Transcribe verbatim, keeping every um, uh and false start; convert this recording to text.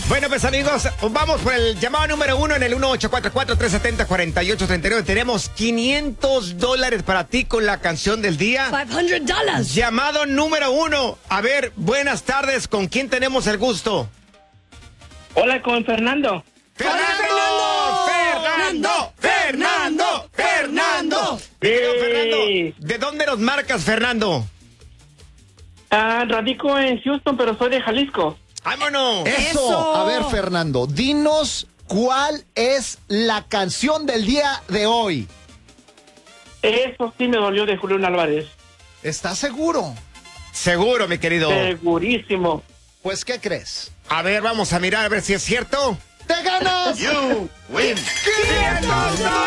Bueno, pues amigos, vamos por el llamado número uno en el uno ocho cuatro cuatro, tres siete cero, cuatro ocho tres nueve. Tenemos quinientos dólares para ti con la canción del día. quinientos dólares. Llamado número uno. A ver, buenas tardes. ¿Con quién tenemos el gusto? Hola, con Fernando. ¡Fernando! ¡Fernando! ¡Fernando! ¡Fernando! Querido Fernando, ¿de dónde nos marcas, Fernando? Ah, radico en Houston, pero soy de Jalisco. ¡Vámonos! Eso. Eso. A ver, Fernando, dinos cuál es la canción del día de hoy. Eso sí me dolió de Julián Álvarez. ¿Estás seguro? Seguro, mi querido. Segurísimo. Pues, ¿qué crees? A ver, vamos a mirar a ver si es cierto. ¡Te ganas! You win. ¡quinientos dólares!